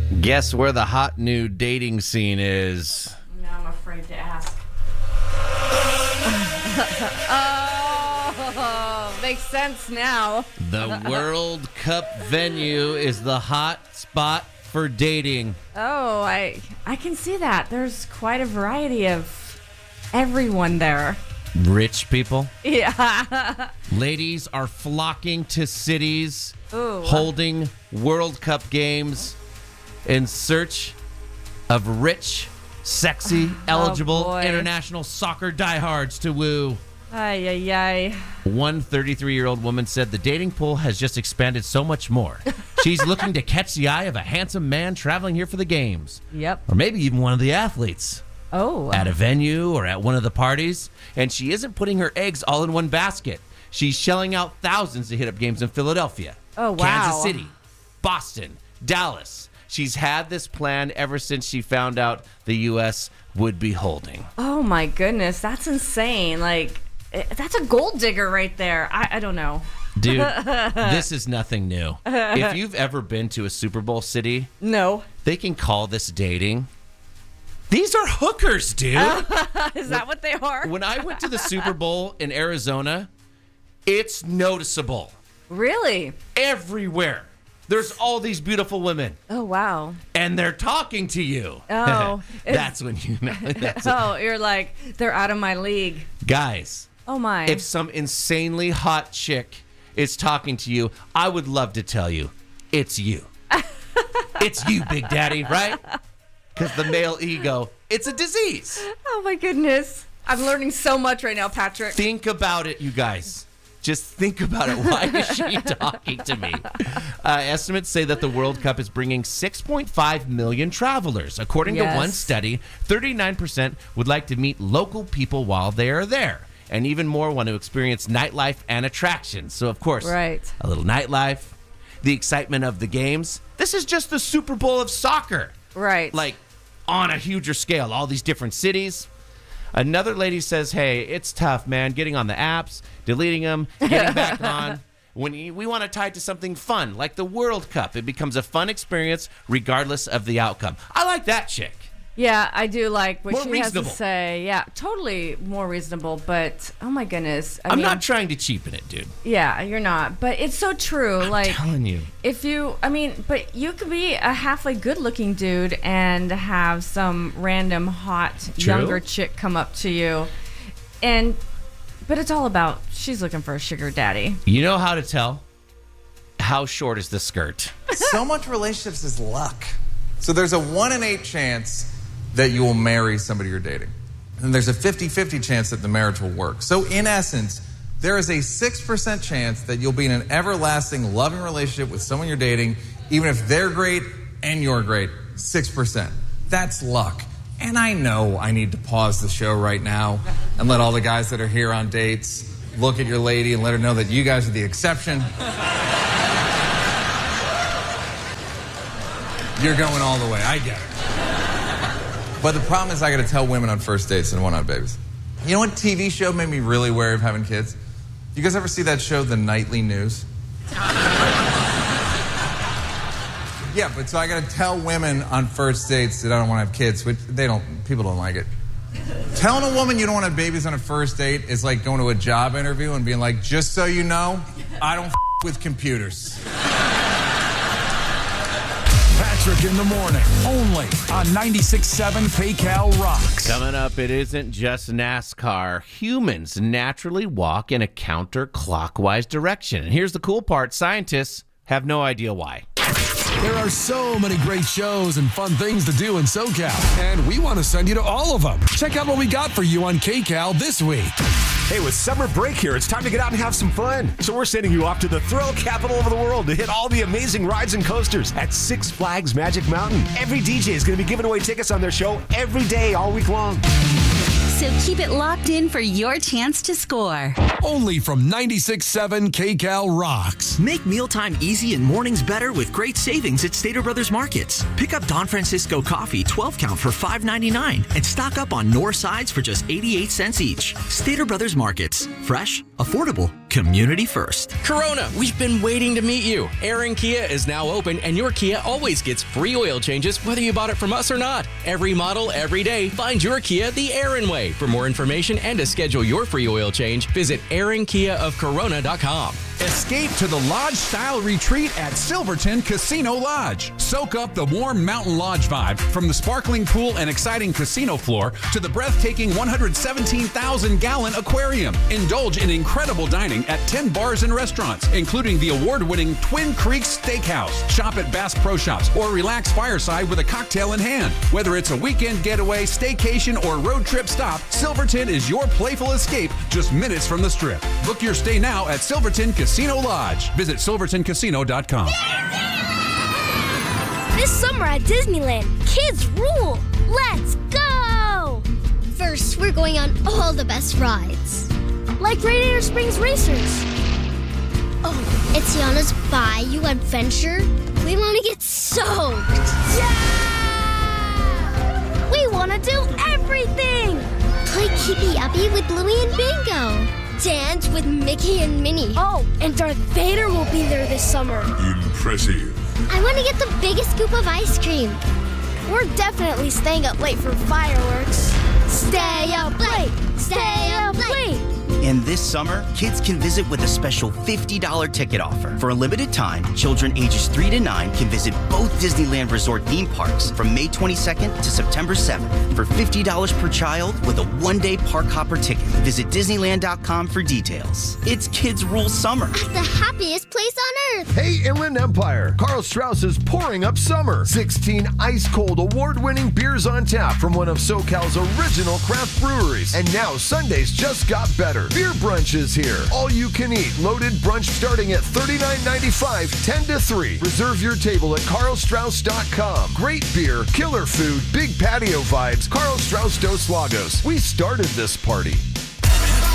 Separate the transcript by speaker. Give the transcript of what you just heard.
Speaker 1: Guess where the hot new dating scene is?
Speaker 2: Now I'm afraid to ask. Oh, makes sense now.
Speaker 1: The World Cup venue is the hot spot for dating.
Speaker 2: Oh, I can see that. There's quite a variety of everyone there.
Speaker 1: Rich people.
Speaker 2: Yeah.
Speaker 1: Ladies are flocking to cities,
Speaker 2: Ooh.
Speaker 1: holding World Cup games in search of rich, sexy, eligible
Speaker 2: boy.
Speaker 1: international soccer diehards to woo.
Speaker 2: Ay, ay, ay.
Speaker 1: One 33-year-old woman said the dating pool has just expanded so much more. She's looking to catch the eye of a handsome man traveling here for the games.
Speaker 2: Yep.
Speaker 1: Or maybe even one of the athletes.
Speaker 2: Oh.
Speaker 1: At a venue or at one of the parties. And she isn't putting her eggs all in one basket. She's shelling out thousands to hit up games in Philadelphia,
Speaker 2: Oh, wow.
Speaker 1: Kansas City, Boston, Dallas. She's had this plan ever since she found out the U.S. would be holding.
Speaker 2: Oh, my goodness. That's insane. Like, that's a gold digger right there. I don't know.
Speaker 1: Dude, this is nothing new. If you've ever been to a Super Bowl city,
Speaker 2: No.
Speaker 1: they can call this dating. These are hookers, dude.
Speaker 2: Is that what they are?
Speaker 1: When I went to the Super Bowl in Arizona, it's noticeable.
Speaker 2: Really?
Speaker 1: Everywhere. There's all these beautiful women,
Speaker 2: Oh, wow.
Speaker 1: and they're talking to you.
Speaker 2: Oh.
Speaker 1: That's when you know.
Speaker 2: Oh, you're like, they're out of my league.
Speaker 1: Guys,
Speaker 2: Oh, my.
Speaker 1: if some insanely hot chick is talking to you, I would love to tell you, it's you. It's you, Big Daddy, right? Because the male ego, it's a disease.
Speaker 2: Oh, my goodness. I'm learning so much right now, Patrick.
Speaker 1: Think about it, you guys. Just think about it. Why is she talking to me? Estimates say that the World Cup is bringing 6.5 million travelers. According to one study, 39% would like to meet local people while they are there. And even more want to experience nightlife and attractions. So, of course,
Speaker 2: Right.
Speaker 1: a little nightlife, the excitement of the games. This is just the Super Bowl of soccer.
Speaker 2: Right.
Speaker 1: Like, on a huger scale, all these different cities. Another lady says, hey, it's tough, man, getting on the apps, deleting them, getting back on. When we want to tie it to something fun, like the World Cup. It becomes a fun experience regardless of the outcome. I like that chick.
Speaker 2: Yeah, I do like what
Speaker 1: More
Speaker 2: she
Speaker 1: reasonable.
Speaker 2: has to say. Yeah, totally more reasonable. But, oh, my goodness. I
Speaker 1: I'm
Speaker 2: mean,
Speaker 1: not trying to cheapen it, dude.
Speaker 2: Yeah, you're not. But it's so true.
Speaker 1: I'm
Speaker 2: Like,
Speaker 1: telling you.
Speaker 2: if you, I mean, but you could be a halfway good-looking dude and have some random hot
Speaker 1: True.
Speaker 2: younger chick come up to you, but it's all about she's looking for a sugar daddy.
Speaker 1: You know how to tell? How short is the skirt?
Speaker 3: So much relationships is luck. So there's a 1 in 8 chance that you will marry somebody you're dating. And there's a 50-50 chance that the marriage will work. So in essence, there is a 6% chance that you'll be in an everlasting, loving relationship with someone you're dating, even if they're great and you're great. 6%. That's luck. And I know I need to pause the show right now and let all the guys that are here on dates look at your lady and let her know that you guys are the exception. You're going all the way. I get it. But the problem is I got to tell women on first dates and want-on babies. You know what TV show made me really wary of having kids? You guys ever see that show, The Nightly News? Yeah, but so I got to tell women on first dates that I don't want to have kids, which people don't like it. Telling a woman you don't want to have babies on a first date is like going to a job interview and being like, just so you know, I don't with computers.
Speaker 4: Patrick in the morning, only on 96.7 KCAL Rocks.
Speaker 1: Coming up, it isn't just NASCAR. Humans naturally walk in a counterclockwise direction. And here's the cool part. Scientists have no idea why.
Speaker 4: There are so many great shows and fun things to do in SoCal, and we want to send you to all of them. Check out what we got for you on KCAL this week.
Speaker 5: Hey, with summer break here, it's time to get out and have some fun. So we're sending you off to the thrill capital of the world to hit all the amazing rides and coasters at Six Flags Magic Mountain. Every DJ is going to be giving away tickets on their show every day, all week long.
Speaker 6: So keep it locked in for your chance to score.
Speaker 4: Only from 96.7 KCAL Rocks.
Speaker 7: Make mealtime easy and mornings better with great savings at Stater Brothers Markets. Pick up Don Francisco coffee 12 count for $5.99 and stock up on Knorr sides for just 88 cents each. Stater Brothers Markets. Fresh, affordable, community first.
Speaker 8: Corona, we've been waiting to meet you. Aaron Kia is now open, and your Kia always gets free oil changes whether you bought it from us or not. Every model, every day. Find your Kia the Aaron way. For more information and to schedule your free oil change, visit AaronKiaofCorona.com.
Speaker 9: Escape to the lodge-style retreat at Silverton Casino Lodge. Soak up the warm mountain lodge vibe from the sparkling pool and exciting casino floor to the breathtaking 117,000-gallon aquarium. Indulge in incredible dining at 10 bars and restaurants, including the award-winning Twin Creeks Steakhouse. Shop at Bass Pro Shops or relax fireside with a cocktail in hand. Whether it's a weekend getaway, staycation, or road trip stop, Silverton is your playful escape just minutes from the Strip. Book your stay now at Silverton Casino Lodge. Visit silvertoncasino.com.
Speaker 10: This summer at Disneyland, kids rule! Let's go!
Speaker 11: First, we're going on all the best rides.
Speaker 10: Like Radiator Springs Racers.
Speaker 11: Oh, it's Tiana's Bayou Adventure. We want to get soaked.
Speaker 10: Yeah! We want to do everything!
Speaker 11: Play Keepy Uppy with Bluey and Bingo. Dance with Mickey and Minnie.
Speaker 10: Oh, and Darth Vader will be there this summer.
Speaker 12: Impressive.
Speaker 11: I want to get the biggest scoop of ice cream.
Speaker 10: We're definitely staying up late for fireworks. Stay up late! Stay up late!
Speaker 7: And this summer, kids can visit with a special $50 ticket offer. For a limited time, children ages 3 to 9 can visit both Disneyland Resort theme parks from May 22nd to September 7th for $50 per child with a one-day park hopper ticket. Visit Disneyland.com for details. It's Kids Rule Summer.
Speaker 11: At the happiest place on earth.
Speaker 12: Hey, Inland Empire. Karl Strauss is pouring up summer. 16 ice-cold, award-winning beers on tap from one of SoCal's original craft breweries. And now Sundays just got better. Beer Brunch is here. All you can eat loaded brunch starting at $39.95, 10 to 3. Reserve your table at karlstrauss.com. Great beer, killer food, big patio vibes. Karl Strauss Dos Lagos. We started this party.